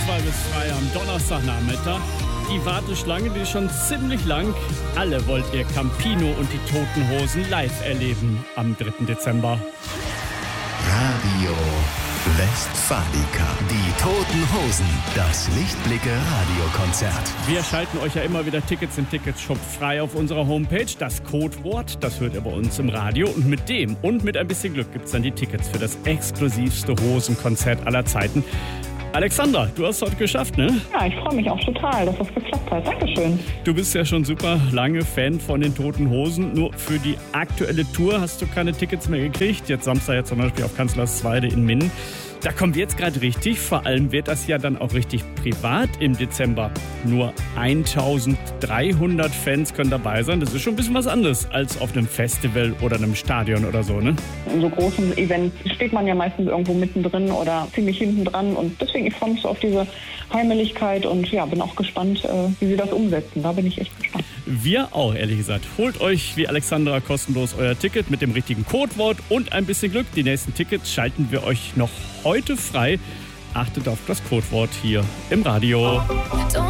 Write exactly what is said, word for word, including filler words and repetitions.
zwei bis drei am Donnerstagnachmittag. Die Warteschlange, die ist schon ziemlich lang. Alle wollt ihr Campino und die Toten Hosen live erleben am dritten Dezember. Radio Westfalica. Die Toten Hosen. Das Lichtblicke-Radiokonzert. Wir schalten euch ja immer wieder Tickets im Ticketshop frei auf unserer Homepage. Das Codewort, das hört ihr bei uns im Radio. Und mit dem und mit ein bisschen Glück gibt es dann die Tickets für das exklusivste Hosenkonzert aller Zeiten. Alexandra, du hast es heute geschafft, ne? Ja, ich freue mich auch total, dass das geklappt hat. Dankeschön. Du bist ja schon super lange Fan von den Toten Hosen. Nur für die aktuelle Tour hast du keine Tickets mehr gekriegt. Jetzt Samstag jetzt zum Beispiel auf Kanzlersweide in Minden. Da kommen wir jetzt gerade richtig. Vor allem wird das ja dann auch richtig privat im Dezember. Nur eintausenddreihundert Fans können dabei sein. Das ist schon ein bisschen was anderes als auf einem Festival oder einem Stadion oder so, ne? In so großen Events steht man ja meistens irgendwo mittendrin oder ziemlich hinten dran. Und deswegen, ich freue mich so auf diese Heimeligkeit und ja, bin auch gespannt, wie sie das umsetzen. Da bin ich echt gespannt. Wir auch, ehrlich gesagt. Holt euch wie Alexandra kostenlos euer Ticket mit dem richtigen Codewort und ein bisschen Glück. Die nächsten Tickets schalten wir euch noch heute frei. Achtet auf das Codewort hier im Radio.